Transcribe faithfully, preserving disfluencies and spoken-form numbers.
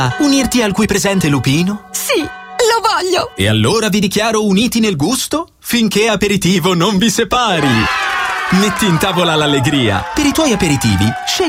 Unirti al qui presente lupino? Sì, lo voglio! E allora vi dichiaro uniti nel gusto finché aperitivo non vi separi. Metti in tavola l'allegria. Per i tuoi aperitivi, scegli